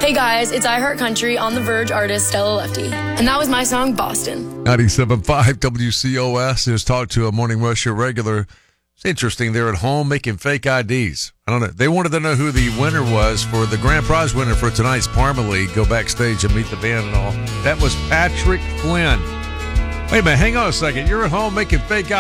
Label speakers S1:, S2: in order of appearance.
S1: Hey guys, it's iHeart Country on the Verge artist Stella Lefty. And that was my song, Boston.
S2: 97.5 WCOS is talked to a Morning Rush regular. It's interesting. They're at home making fake IDs. I don't know. They wanted to know who the winner was for the grand prize winner for tonight's Parma League. Go backstage and meet the band and all. That was Patrick Flynn. Wait a minute. Hang on a second. You're at home making fake